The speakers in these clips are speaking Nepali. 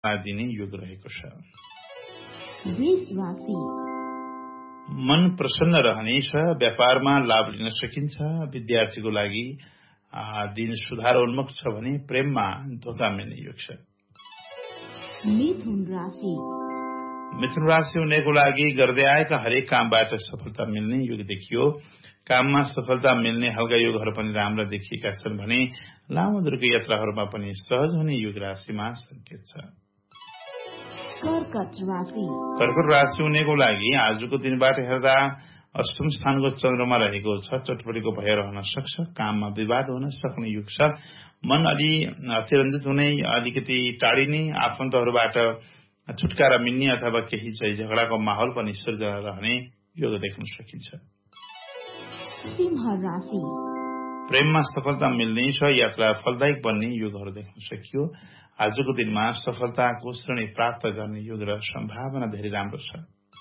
दिने योग रहेको छ। वृषराशि मन प्रसन्न रहनेछ, व्यापारमा लाभ लिन सकिन्छ। विद्यार्थीको लागि दिन सुधारोन्मुख छ भने प्रेममा धोका मिल्ने योग छ। मिथुन राशि मिथुन राशि हुनेको लागि गर्दै आएका हरेक कामबाट सफलता मिल्ने योग देखियो। काममा सफलता मिल्ने हल्का योगहरू पनि राम्रा देखिएका छन् भने लामो दूरको यात्राहरूमा पनि सहज हुने योग राशिमा संकेत छ। कर्कट राशि कर्कट राशि हुनेको लागि आजको दिनबाट हेर्दा अष्टम स्थानको चन्द्रमा रहेको छ। चटपटीको भय रहन सक्छ। काममा विवाद हुन सक्ने योग छ। मन अलि अतिरञ्जित हुने, अलिकति टाढिने, आफन्तहरूबाट छुटकारा मिल्ने अथवा केही चाहिँ झगडाको माहौल पनि सिर्जना रहने योग देख्न सकिन्छ। सिंह राशि प्रेममा सफलता मिल्ने छ। यात्रा फलदायक बन्ने योगहरू देख्न सकियो। आजको दिनमा सफलताको श्रेणी प्राप्त गर्ने योग र सम्भावना धेरै राम्रो छ।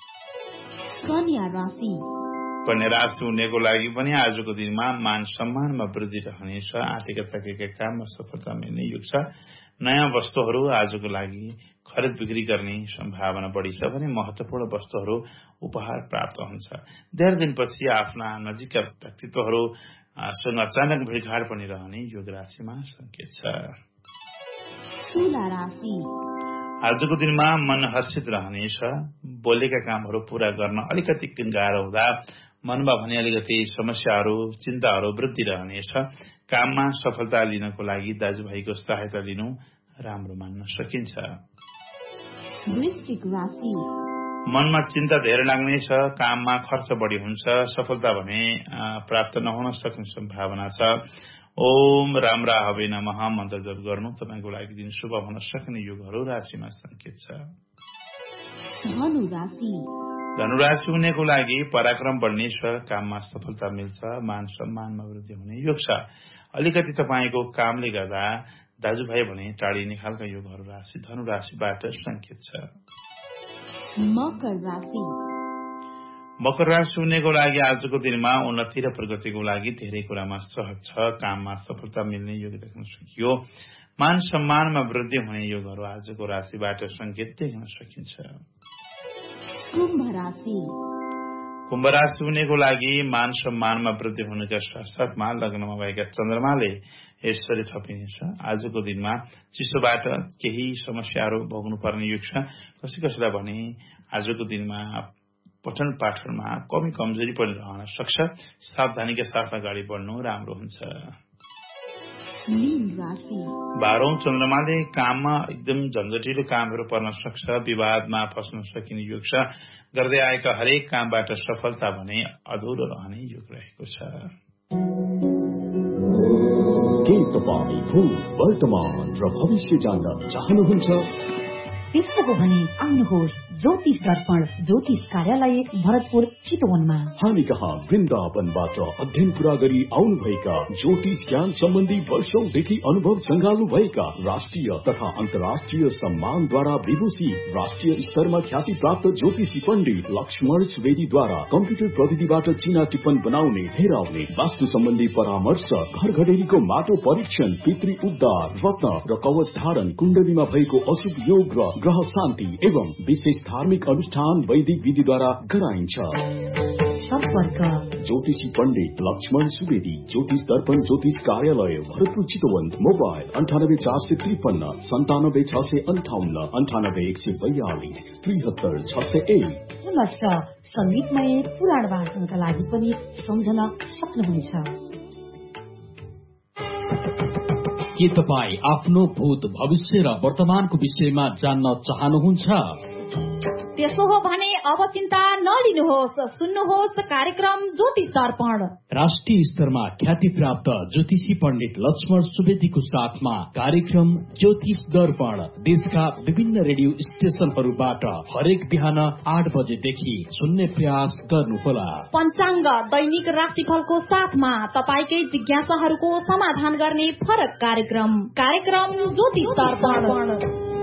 कन्या राशि कन्या राशि हुनेको लागि पनि आजको दिनमा मान सम्मानमा वृद्धि रहनेछ। आँटेका ताकेका काममा सफलता मिल्ने योग छ। नयाँ वस्तुहरू आजको लागि खरिद बिक्री गर्ने सम्भावना बढी छ भने महत्वपूर्ण वस्तुहरू उपहार प्राप्त हुन्छ। धेरै दिनपछि आफ्ना नजिकका व्यक्तित्वहरूसँग अचानक भेटघाट पनि रहने योग राशिमा संकेत छ। तुला राशि आजको दिनमा मन हर्षित रहनेछ। बोलेका कामहरू पूरा गर्न अलिकति गाह्रो हुँदा मनमा भने अलिकति समस्याहरू, चिन्ताहरू वृद्धि रहनेछ। काममा सफलता लिनको लागि दाजुभाइको सहायता लिनु राम्रो मान्न सकिन्छ। वृश्चिक राशि मनमा चिन्ता धेरै लाग्नेछ। काममा खर्च बढी हुन्छ। सफलता भने प्राप्त नहुन सक्ने सम्भावना छ। ओम राम्रा हवे नमः मन्त्र जप गर्नु तपाईको लागि दिन शुभ हुन सक्ने योगहरू राशिमा संकेत छ। धनु राशि धनुराशि हुनेको लागि पराक्रम बढ्नेछ। काममा सफलता मिल्छ। मान सम्मानमा वृद्धि हुने योग छ। अलिकति तपाईको कामले गर्दा दाजुभाइ भने टाढिने खालका योगहरू राशि धनुराशिबाट संकेत छ। मकर राशि मकर राशि हुनेको लागि आजको दिनमा उन्नति र प्रगतिको लागि धेरै कुरामा सहज छ। काममा सफलता मिल्ने योग देख्न सकियो। मान सम्मानमा वृद्धि हुने योगहरू आजको राशिबाट संकेत देख्न सकिन्छ। कुम्भ राशि कुम्भ राशि हुनेको लागि मान सम्मानमा वृद्धि हुनेका साथसाथमा लग्नमा भएका चन्द्रमाले यसरी थपिनेछ। आजको दिनमा चिसोबाट केही समस्याहरू भोग्नुपर्ने योग छ। कसैलाई भने आजको दिनमा पठन पाठनमा कमी कमजोरी पनि रहन सक्छ। सावधानीका साथ अगाडि बढ्नु राम्रो हुन्छ। मीन राशि 12औं चन्द्रमाले काममा एकदम झन्झटिलो कामहरू पर्न सक्छ। विवादमा फस्न सकिने योग छ। गर्दै आएका हरेक कामबाट सफलता भने अधुरो रहने योग रहेको छ। के तपाईँ भूत वर्तमान र भविष्य जान्न चाहनुहुन्छ? त्यसो हो भने आउनुहोस् ज्योतिष दर्पण ज्योतिष कार्यालय भरतपुर चितवनमा। हामी कहाँ वृन्दावनबाट अध्ययन पूरा गरी आउनुभएका ज्योतिष ज्ञान सम्बन्धी वर्षौंदेखि अनुभव संगाल्नु भएका राष्ट्रिय तथा अन्तर्राष्ट्रिय सम्मानद्वारा विभूषित राष्ट्रिय स्तरमा ख्याति प्राप्त ज्योतिषी पण्डित लक्ष्मण सुवेदीद्वारा कम्प्युटर प्रविधिबाट चिना टिप्पण बनाउने, हेराउने, वास्तु सम्बन्धी परामर्श, घर घडेरीको माटो परीक्षण, पितृ उद्धार, रत्न र कवच धारण, कुण्डलीमा भएको अशुभ योग र ग्रह शान्ति एवं विशेष धार्मिक अनुष्ठान वैदिक विधिद्वारा गराइन्छ। सम्पर्क ज्योतिषी पण्डित लक्ष्मण सुवेदी, ज्योतिष दर्पण ज्योतिष कार्यालय भरतपुर चितवन। मोबाइल 984553 97658 98142 73601। पुनश्च संगीतमय पुराण वाचनका लागि पनि सम्झन सक्नुहुनेछ। के तपाईँ आफ्नो भूत भविष्य र वर्तमानको विषयमा जान्न चाहनुहुन्छ? त्यसो हो भने अब चिन्ता नलिनुहोस्। सुन्नुहोस् कार्यक्रम ज्योतिष दर्पण। राष्ट्रिय स्तरमा ख्याति प्राप्त ज्योतिषी पण्डित लक्ष्मण सुवेदीको साथमा कार्यक्रम ज्योतिष दर्पण देशका विभिन्न रेडियो स्टेशनहरूबाट हरेक बिहान 8 बजेदेखि सुन्ने प्रयास गर्नुहोला। पञ्चाङ्ग दैनिक राशिफलको साथमा तपाईकै जिज्ञासाहरूको समाधान गर्ने फरक कार्यक्रम ज्योतिष दर्पण।